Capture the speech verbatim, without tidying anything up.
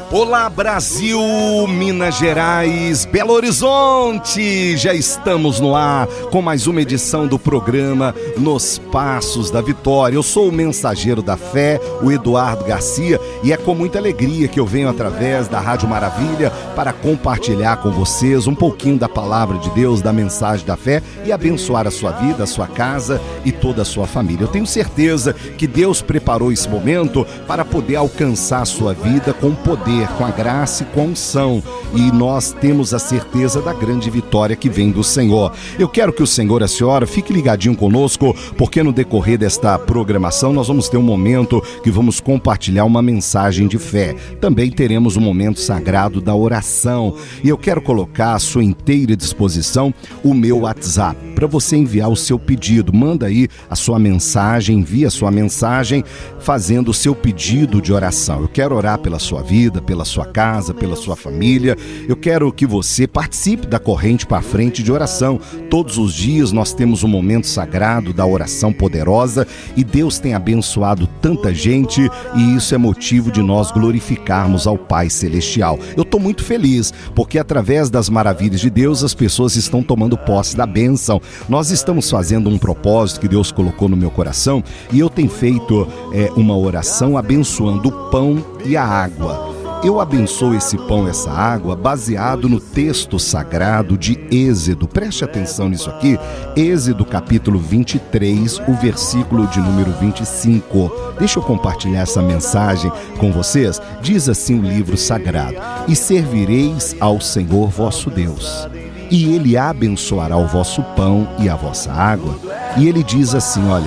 Olá Brasil, Minas Gerais, Belo Horizonte, já estamos no ar com mais uma edição do programa Nos Passos da Vitória. Eu sou o mensageiro da fé, o Eduardo Garcia, e é com muita alegria que eu venho através da Rádio Maravilha para compartilhar com vocês um pouquinho da palavra de Deus, da mensagem da fé e abençoar a sua vida, a sua casa e toda a sua família. Eu tenho certeza que Deus preparou esse momento para poder alcançar a sua vida com poder, com a graça e com a unção, e nós temos a certeza da grande vitória que vem do Senhor. Eu quero que o Senhor e a senhora fique ligadinho conosco, porque no decorrer desta programação nós vamos ter um momento que vamos compartilhar uma mensagem de fé. Também teremos um momento sagrado da oração, e eu quero colocar à sua inteira disposição o meu WhatsApp para você enviar o seu pedido. Manda aí a sua mensagem, envia a sua mensagem fazendo o seu pedido de oração. Eu quero orar pela sua vida, pela sua casa, pela sua família. Eu quero que você participe da corrente para frente de oração. Todos os dias nós temos um momento sagrado da oração poderosa, e Deus tem abençoado tanta gente, e isso é motivo de nós glorificarmos ao Pai Celestial. Eu estou muito feliz, porque através das maravilhas de Deus as pessoas estão tomando posse da bênção. Nós estamos fazendo um propósito que Deus colocou no meu coração, e eu tenho feito é, uma oração abençoando o pão e a água. Eu abençoo esse pão e essa água baseado no texto sagrado de Êxodo. Preste atenção nisso aqui. Êxodo capítulo vinte e três, o versículo de número vinte e cinco. Deixa eu compartilhar essa mensagem com vocês. Diz assim o livro sagrado: e servireis ao Senhor vosso Deus, e Ele abençoará o vosso pão e a vossa água. E Ele diz assim, olha,